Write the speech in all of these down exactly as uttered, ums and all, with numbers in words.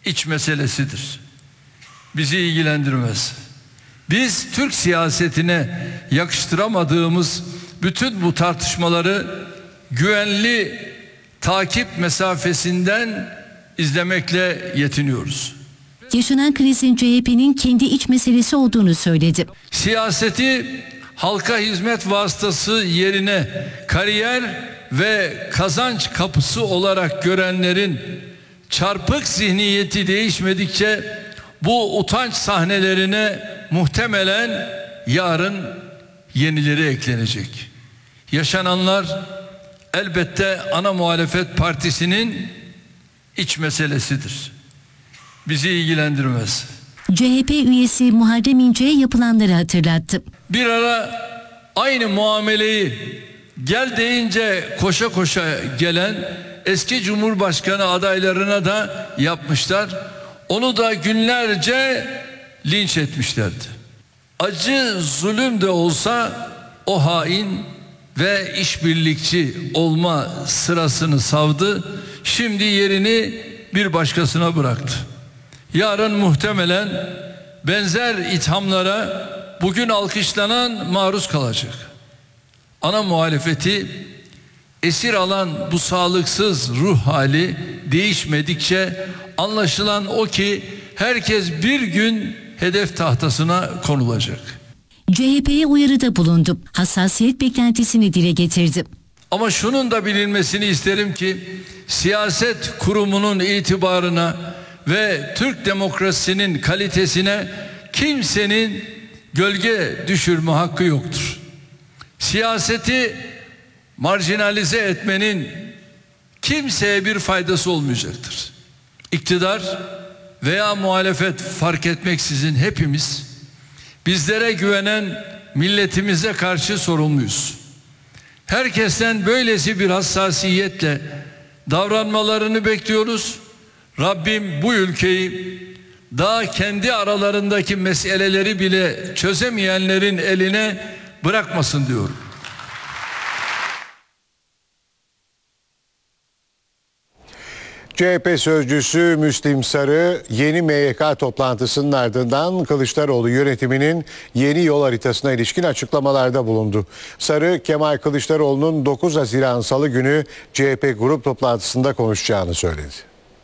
iç meselesidir. Bizi ilgilendirmez. Biz Türk siyasetine yakıştıramadığımız bütün bu tartışmaları güvenli takip mesafesinden izlemekle yetiniyoruz. Yaşanan krizin C H P'nin kendi iç meselesi olduğunu söyledi. Siyaseti halka hizmet vasıtası yerine kariyer ve kazanç kapısı olarak görenlerin çarpık zihniyeti değişmedikçe bu utanç sahnelerine muhtemelen yarın yenileri eklenecek. Yaşananlar elbette ana muhalefet partisinin iç meselesidir. Bizi ilgilendirmez. C H P üyesi Muharrem İnce'ye yapılanları hatırlattı. Bir ara aynı muameleyi gel deyince koşa koşa gelen eski Cumhurbaşkanı adaylarına da yapmışlar. Onu da günlerce linç etmişlerdi. Acı zulüm de olsa o hain ve işbirlikçi olma sırasını savdı. Şimdi yerini bir başkasına bıraktı. Yarın muhtemelen benzer ithamlara bugün alkışlanan maruz kalacak. Ana muhalefeti esir alan bu sağlıksız ruh hali değişmedikçe anlaşılan o ki herkes bir gün hedef tahtasına konulacak. C H P'ye uyarıda bulundu. Hassasiyet beklentisini dile getirdi. Ama şunun da bilinmesini isterim ki siyaset kurumunun itibarına ve Türk demokrasisinin kalitesine kimsenin gölge düşürme hakkı yoktur. Siyaseti marjinalize etmenin kimseye bir faydası olmayacaktır. İktidar veya muhalefet fark etmeksizin hepimiz bizlere güvenen milletimize karşı sorumluyuz. Herkesten böylesi bir hassasiyetle davranmalarını bekliyoruz. Rabbim bu ülkeyi daha kendi aralarındaki meseleleri bile çözemeyenlerin eline bırakmasın diyorum. C H P sözcüsü Müslim Sarı yeni M Y K toplantısının ardından Kılıçdaroğlu yönetiminin yeni yol haritasına ilişkin açıklamalarda bulundu. Sarı, Kemal Kılıçdaroğlu'nun dokuz Haziran Salı günü C H P grup toplantısında konuşacağını söyledi.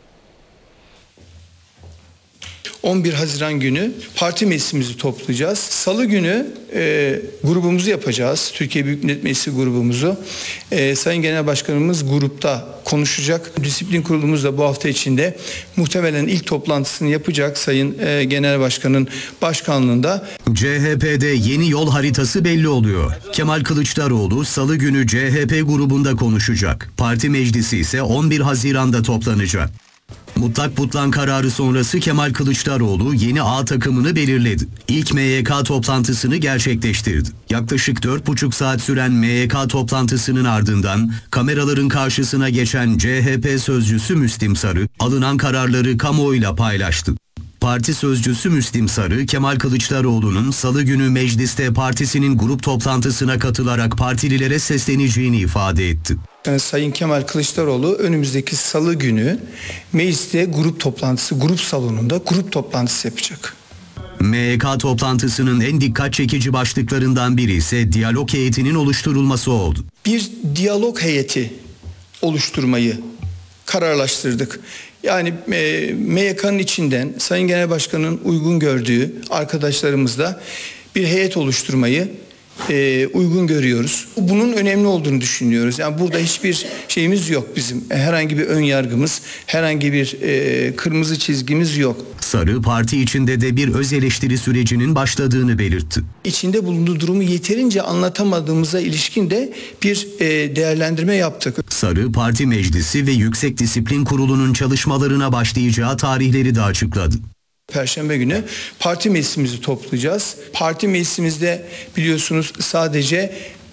on bir Haziran günü parti meclisimizi toplayacağız. Salı günü e, grubumuzu yapacağız. Türkiye Büyük Millet Meclisi grubumuzu. E, Sayın Genel Başkanımız grupta konuşacak. Disiplin Kurulumuz da bu hafta içinde muhtemelen ilk toplantısını yapacak Sayın e, Genel Başkan'ın başkanlığında. C H P'de yeni yol haritası belli oluyor. Kemal Kılıçdaroğlu Salı günü C H P grubunda konuşacak. Parti meclisi ise on bir Haziran'da toplanacak. Mutlak butlan kararı sonrası Kemal Kılıçdaroğlu yeni A takımını belirledi. İlk M Y K toplantısını gerçekleştirdi. Yaklaşık dört buçuk saat süren M Y K toplantısının ardından kameraların karşısına geçen C H P sözcüsü Müslim Sarı alınan kararları kamuoyuyla paylaştı. Parti sözcüsü Müslim Sarı, Kemal Kılıçdaroğlu'nun Salı günü mecliste partisinin grup toplantısına katılarak partililere sesleneceğini ifade etti. Sayın Kemal Kılıçdaroğlu önümüzdeki Salı günü mecliste grup toplantısı, grup salonunda grup toplantısı yapacak. M Y K toplantısının en dikkat çekici başlıklarından biri ise diyalog heyetinin oluşturulması oldu. Bir diyalog heyeti oluşturmayı kararlaştırdık. Yani e, M Y K'nın içinden Sayın Genel Başkan'ın uygun gördüğü arkadaşlarımızla bir heyet oluşturmayı e, uygun görüyoruz. Bunun önemli olduğunu düşünüyoruz. Yani burada hiçbir şeyimiz yok bizim. Herhangi bir ön yargımız, herhangi bir e, kırmızı çizgimiz yok. Sarı, parti içinde de bir öz eleştiri sürecinin başladığını belirtti. İçinde bulunduğu durumu yeterince anlatamadığımıza ilişkin de bir e, değerlendirme yaptık. Sarı, parti meclisi ve Yüksek Disiplin Kurulu'nun çalışmalarına başlayacağı tarihleri de açıkladı. Perşembe günü parti meclisimizi toplayacağız. Parti meclisimizde biliyorsunuz sadece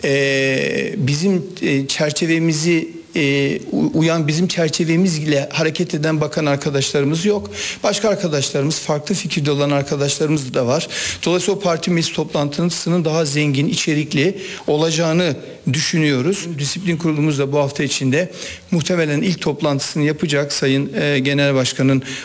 e, bizim e, çerçevemizi e, uyan bizim çerçevemizle hareket eden bakan arkadaşlarımız yok. Başka arkadaşlarımız, farklı fikirde olan arkadaşlarımız da var. Dolayısıyla o parti meclis toplantısının daha zengin, içerikli olacağını düşünüyoruz. Disiplin Kurulumuz da bu hafta içinde muhtemelen ilk toplantısını yapacak Sayın e, Genel Başkan'ın